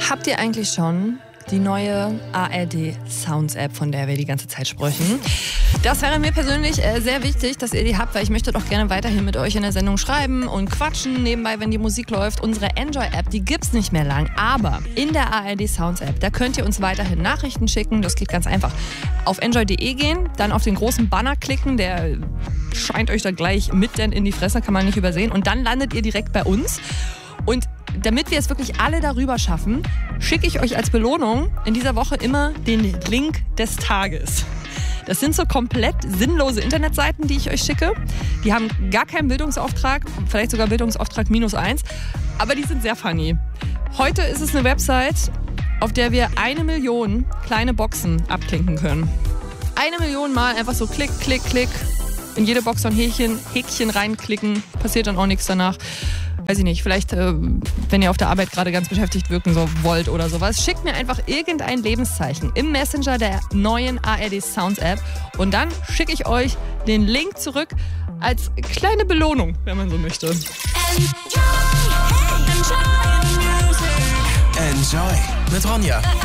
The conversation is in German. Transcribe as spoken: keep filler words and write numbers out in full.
Habt ihr eigentlich schon die neue A R D Sounds App, von der wir die ganze Zeit sprechen? Das wäre mir persönlich äh, sehr wichtig, dass ihr die habt, weil ich möchte doch gerne weiterhin mit euch in der Sendung schreiben und quatschen nebenbei, wenn die Musik läuft. Unsere Enjoy-App, die gibt's nicht mehr lang, aber in der A R D Sounds App, da könnt ihr uns weiterhin Nachrichten schicken. Das geht ganz einfach. Auf enjoy punkt de gehen, dann auf den großen Banner klicken, der scheint euch da gleich mit denn in die Fresse, kann man nicht übersehen. Und dann landet ihr direkt bei uns. Und damit wir es wirklich alle darüber schaffen, schicke ich euch als Belohnung in dieser Woche immer den Link des Tages. Das sind so komplett sinnlose Internetseiten, die ich euch schicke. Die haben gar keinen Bildungsauftrag, vielleicht sogar Bildungsauftrag minus eins, aber die sind sehr funny. Heute ist es eine Website, auf der wir eine Million kleine Boxen abklinken können. Eine Million Mal einfach so klick, klick, klick. In jede Box so ein Häkchen, Häkchen reinklicken, passiert dann auch nichts danach. Weiß ich nicht, vielleicht, äh, wenn ihr auf der Arbeit gerade ganz beschäftigt wirken so wollt oder sowas, schickt mir einfach irgendein Lebenszeichen im Messenger der neuen A R D Sounds App und dann schicke ich euch den Link zurück als kleine Belohnung, wenn man so möchte. Enjoy, enjoy, Enjoy mit Ronja.